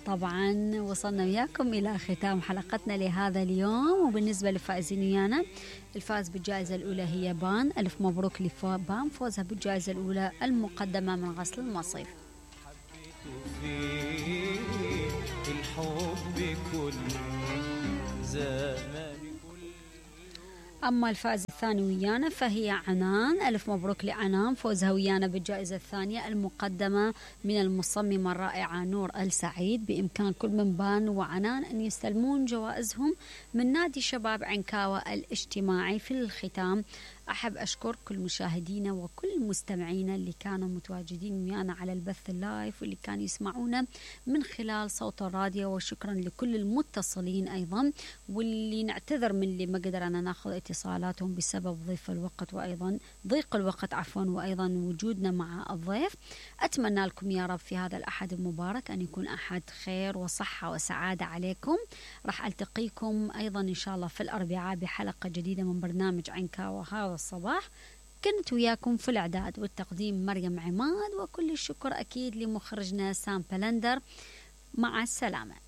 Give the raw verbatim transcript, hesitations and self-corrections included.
طبعا وصلنا وياكم إلى ختام حلقتنا لهذا اليوم. وبالنسبة للفائزين ويانا، الفائز بالجائزة الأولى هي بان. ألف مبروك لبان فوزها بالجائزة الأولى المقدمة من غسل المصيف. الحب كله زمان. أما الفائز الثاني ويانا فهي عنان. ألف مبروك لعنان فوزها ويانا بالجائزة الثانية المقدمة من المصممة الرائعة نور السعيد. بإمكان كل من بان وعنان أن يستلمون جوائزهم من نادي شباب عنكاوة الاجتماعي. في الختام أحب أشكر كل مشاهدينا وكل مستمعينا اللي كانوا متواجدين ويانا على البث اللايف واللي كانوا يسمعونا من خلال صوت الراديو، وشكرا لكل المتصلين أيضا، واللي نعتذر من اللي ما قدرنا ناخذ اتصالاتهم بسبب ضيق الوقت وأيضا ضيق الوقت عفوا وأيضا وجودنا مع الضيف. أتمنى لكم يا رب في هذا الأحد المبارك أن يكون أحد خير وصحة وسعادة عليكم. راح ألتقيكم أيضا إن شاء الله في الأربعاء بحلقة جديدة من برنامج عنكاوة هذا الصباح. كنت وياكم في الإعداد والتقديم مريم عماد، وكل الشكر أكيد لمخرجنا سام بلندر. مع السلامة.